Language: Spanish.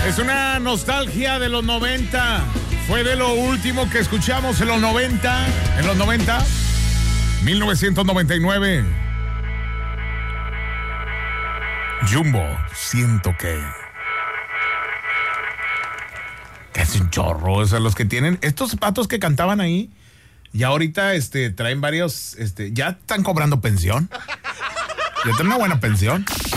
Es una nostalgia de los 90. Fue de lo último que escuchamos en los 90. En los 90, 1999. Jumbo, siento que es un chorro. O sea, los que tienen estos patos que cantaban ahí, ya ahorita traen varios, ya están cobrando pensión. Ya tienen una buena pensión.